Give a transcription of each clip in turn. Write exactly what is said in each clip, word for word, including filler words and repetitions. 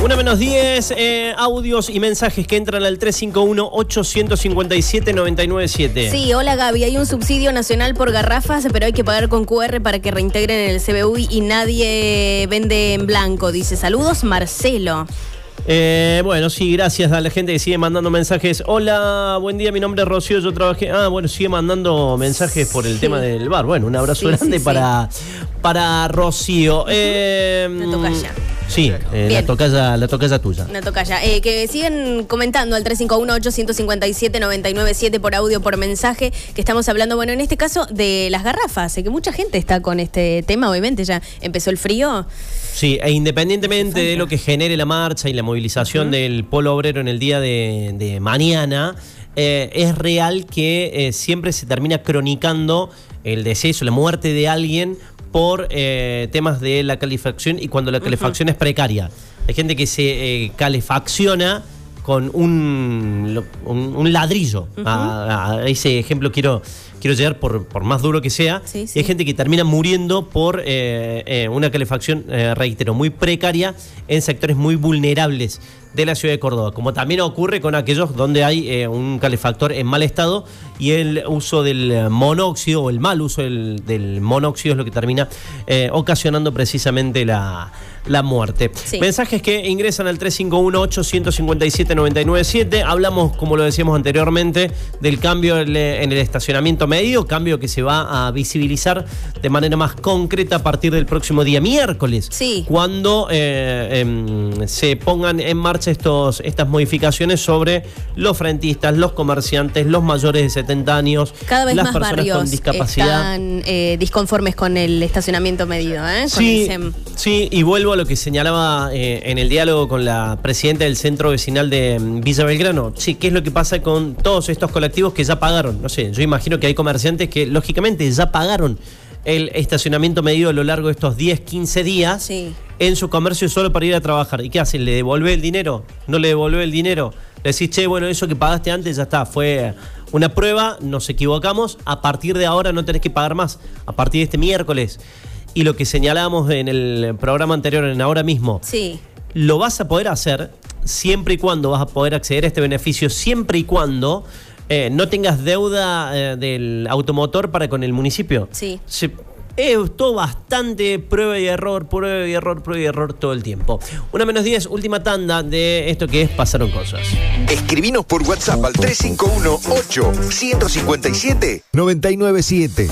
Una menos diez, eh, audios y mensajes que entran al tres cinco uno, ocho cinco siete, nueve nueve siete. Sí, hola Gaby, hay un subsidio nacional por garrafas, pero hay que pagar con cu erre para que reintegren el ce be u y nadie vende en blanco. Dice, saludos Marcelo. Eh, bueno, sí, gracias a la gente que sigue mandando mensajes. Hola, buen día, mi nombre es Rocío, yo trabajé... Ah, bueno, sigue mandando mensajes por el sí. tema del bar. Bueno, un abrazo sí, grande sí, para, sí. para Rocío. Uh-huh. eh, Me toca ya. Sí, eh, la tocaya, la tocaya tuya. La tocaya. Eh, que siguen comentando al tres cinco uno, ocho cinco siete, nueve nueve siete por audio, por mensaje, que estamos hablando, bueno, en este caso, de las garrafas, eh, que mucha gente está con este tema, obviamente, ya empezó el frío. Sí, e independientemente de lo que genere la marcha y la movilización uh-huh. del polo obrero en el día de, de mañana, eh, es real que eh, siempre se termina cronicando el deceso, la muerte de alguien por eh, temas de la calefacción y cuando la calefacción uh-huh. es precaria. Hay gente que se eh, calefacciona con un, un, un ladrillo. Uh-huh. a, a ese ejemplo quiero, quiero llegar por, por más duro que sea. Sí, sí. Hay gente que termina muriendo por eh, eh, una calefacción, eh, reitero, muy precaria en sectores muy vulnerables de la ciudad de Córdoba, como también ocurre con aquellos donde hay eh, un calefactor en mal estado y el uso del monóxido o el mal uso del, del monóxido es lo que termina eh, ocasionando precisamente la, la muerte. Sí. Mensajes que ingresan al tres cinco uno, ocho cinco siete, nueve nueve siete. Hablamos, como lo decíamos anteriormente, del cambio en el estacionamiento medido, cambio que se va a visibilizar de manera más concreta a partir del próximo día miércoles, sí. cuando eh, eh, se pongan en marcha Estos, estas modificaciones sobre los frentistas, los comerciantes, los mayores de setenta años, cada vez las más personas barrios con discapacidad. Están eh, disconformes con el estacionamiento medido, ¿eh? Con sí, el C E M. Sí, y vuelvo a lo que señalaba eh, en el diálogo con la presidenta del centro vecinal de Villa Belgrano. Sí, ¿qué es lo que pasa con todos estos colectivos que ya pagaron? No sé, yo imagino que hay comerciantes que lógicamente ya pagaron el estacionamiento medido a lo largo de estos diez, quince días sí. en su comercio solo para ir a trabajar. ¿Y qué hacen? ¿Le devolvé el dinero? ¿No le devolvé el dinero? Le decís, che, bueno, eso que pagaste antes ya está, fue una prueba, nos equivocamos, a partir de ahora no tenés que pagar más, a partir de este miércoles. Y lo que señalábamos en el programa anterior, en Ahora Mismo, sí. lo vas a poder hacer siempre y cuando vas a poder acceder a este beneficio, siempre y cuando... Eh, no tengas deuda eh, del automotor para con el municipio. Sí. Se, es todo bastante prueba y error, prueba y error, prueba y error todo el tiempo. Una menos diez, última tanda de esto que es Pasaron Cosas. Escribinos por WhatsApp al tres cinco uno, ocho cinco siete, nueve nueve siete.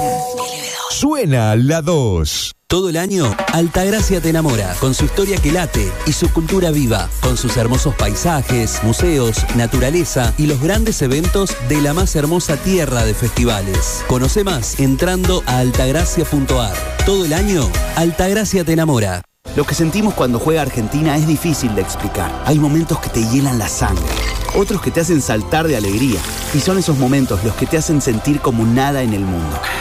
Suena la dos. Todo el año, Altagracia te enamora, con su historia que late y su cultura viva, con sus hermosos paisajes, museos, naturaleza y los grandes eventos de la más hermosa tierra de festivales. Conoce más entrando a altagracia punto ar. Todo el año, Altagracia te enamora. Lo que sentimos cuando juega Argentina es difícil de explicar. Hay momentos que te hielan la sangre, otros que te hacen saltar de alegría, y son esos momentos los que te hacen sentir como nada en el mundo.